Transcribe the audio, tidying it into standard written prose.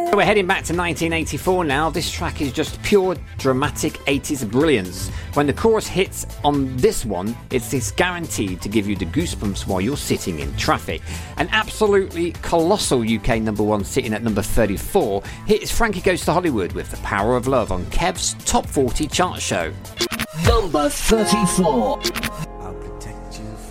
We're heading back to 1984 now. This track is just pure dramatic 80s brilliance. When the chorus hits on this one, it's guaranteed to give you the goosebumps while you're sitting in traffic. An absolutely colossal UK number one sitting at number 34. Here is Frankie Goes to Hollywood with The Power of Love on Kev's Top 40 chart show. Number 34.